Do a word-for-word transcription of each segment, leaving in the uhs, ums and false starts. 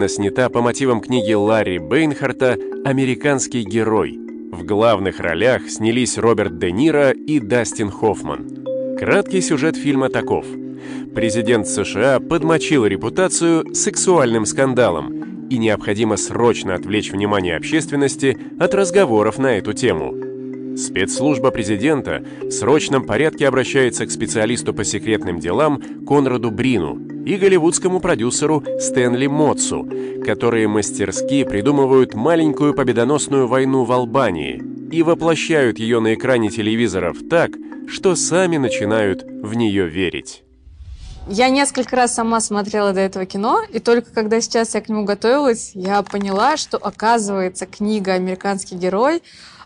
снята по мотивам книги Ларри Бейнхарта «Американский герой». В главных ролях снялись Роберт Де Ниро и Дастин Хоффман. Краткий сюжет фильма таков. Президент США подмочил репутацию сексуальным скандалом, и необходимо срочно отвлечь внимание общественности от разговоров на эту тему. Спецслужба президента в срочном порядке обращается к специалисту по секретным делам Конраду Брину и голливудскому продюсеру Стэнли Моцу, которые мастерски придумывают маленькую победоносную войну в Албании и воплощают ее на экране телевизоров так, что сами начинают в нее верить. Я несколько раз сама смотрела до этого кино, и только когда сейчас я к нему готовилась, я поняла, что, оказывается, книга «Американский герой»,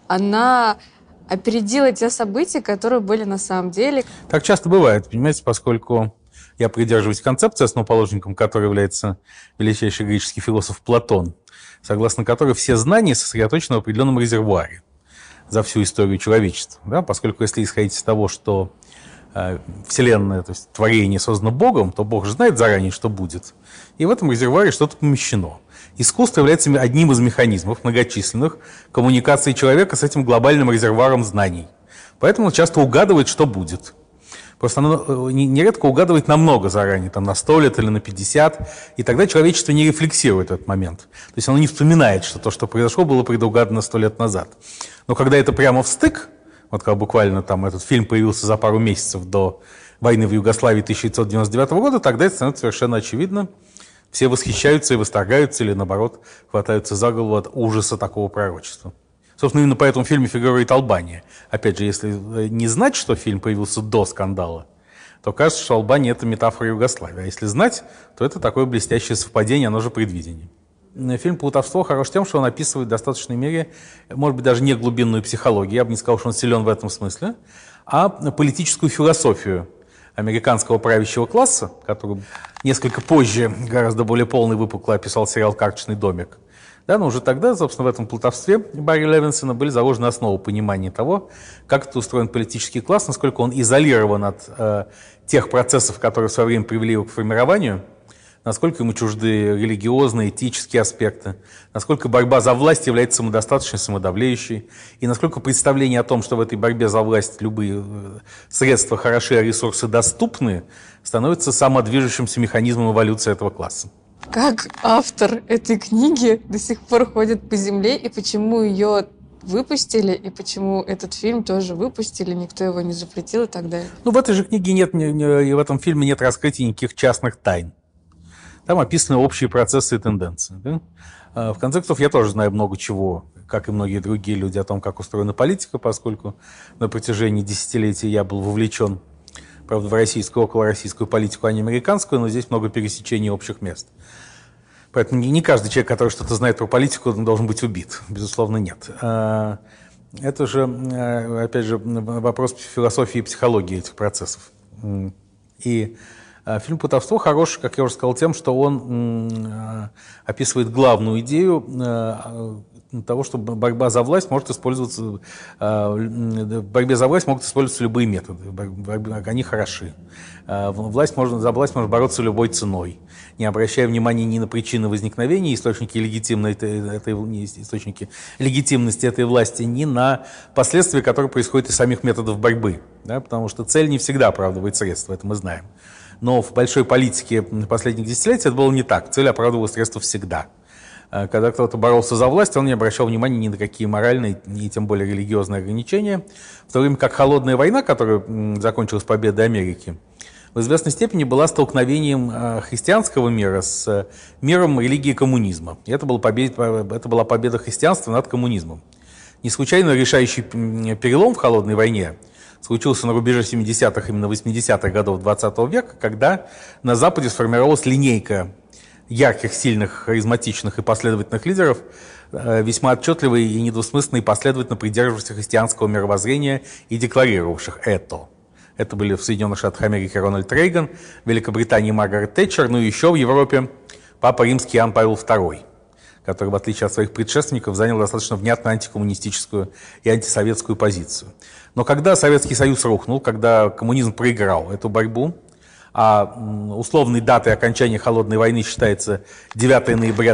она опередила те события, которые были на самом деле. Так часто бывает, понимаете, поскольку я придерживаюсь концепции, основоположником которой является величайший греческий философ Платон, согласно которой все знания сосредоточены в определенном резервуаре за всю историю человечества. Да? Поскольку если исходить из того, что э, Вселенная, то есть творение создано Богом, то Бог же знает заранее, что будет. И в этом резервуаре что-то помещено. Искусство является одним из механизмов многочисленных коммуникации человека с этим глобальным резервуаром знаний. Поэтому он часто угадывает, что будет. Просто оно нередко угадывает намного заранее, там, на сто лет или на пятьдесят, и тогда человечество не рефлексирует этот момент. То есть оно не вспоминает, что то, что произошло, было предугадано сто лет назад. Но когда это прямо встык, вот как буквально там этот фильм появился за пару месяцев до войны в Югославии тысяча девятьсот девяносто девятого года, тогда это становится совершенно очевидно. Все восхищаются и восторгаются или, наоборот, хватаются за голову от ужаса такого пророчества. Собственно, именно по этому фильме фигурирует Албания. Опять же, если не знать, что фильм появился до скандала, то кажется, что Албания – это метафора Югославии. А если знать, то это такое блестящее совпадение, оно же предвидение. Фильм «Плутовство» хорош тем, что он описывает в достаточной мере, может быть, даже не глубинную психологию, я бы не сказал, что он силен в этом смысле, а политическую философию американского правящего класса, который несколько позже, гораздо более полно и выпукло описал сериал «Карточный домик». Да, но уже тогда, собственно, в этом плутовстве Барри Левинсона были заложены основы понимания того, как это устроен политический класс, насколько он изолирован от э, тех процессов, которые в свое время привели его к формированию, насколько ему чужды религиозные, этические аспекты, насколько борьба за власть является самодостаточной, самодавлеющей, и насколько представление о том, что в этой борьбе за власть любые средства хороши, а ресурсы доступны, становится самодвижущимся механизмом эволюции этого класса. Как автор этой книги до сих пор ходит по земле, и почему ее выпустили, и почему этот фильм тоже выпустили, никто его не запретил и так далее? Ну, в этой же книге нет, и в этом фильме нет раскрытия никаких частных тайн. Там описаны общие процессы и тенденции. Да? В конце концов, я тоже знаю много чего, как и многие другие люди, о том, как устроена политика, поскольку на протяжении десятилетий я был вовлечен, правда, в российскую, околороссийскую политику, а не американскую, но здесь много пересечений общих мест. Поэтому не каждый человек, который что-то знает про политику, должен быть убит. Безусловно, нет. Это же, опять же, вопрос философии и психологии этих процессов. И фильм «Плутовство» хорош, как я уже сказал, тем, что он описывает главную идею того, что борьба за власть может использоваться, в борьбе за власть могут использоваться любые методы, они хороши. Власть можно, за власть можно бороться любой ценой, не обращая внимания ни на причины возникновения, источники, легитимной, этой, источники легитимности этой власти, ни на последствия, которые происходят из самих методов борьбы. Да, потому что цель не всегда оправдывает средства, это мы знаем. Но в большой политике последних десятилетий это было не так. Цель оправдывала средства всегда. Когда кто-то боролся за власть, он не обращал внимания ни на какие моральные, ни тем более религиозные ограничения. В то время как холодная война, которая закончилась победой Америки, в известной степени была столкновением христианского мира с миром религии коммунизма. И это была победа, это была победа христианства над коммунизмом. Не случайно решающий перелом в холодной войне случился на рубеже семидесятых, именно восьмидесятых годов двадцатого века, когда на Западе сформировалась линейка ярких, сильных, харизматичных и последовательных лидеров, весьма отчетливо и недвусмысленно и последовательно придерживавшихся христианского мировоззрения и декларировавших это. Это были в Соединенных Штатах Америки Рональд Рейган, в Великобритании Маргарет Тэтчер, ну и еще в Европе Папа Римский Иоанн Павел второй, который, в отличие от своих предшественников, занял достаточно внятно антикоммунистическую и антисоветскую позицию. Но когда Советский Союз рухнул, когда коммунизм проиграл эту борьбу, а м, условной датой окончания Холодной войны считается девятое ноября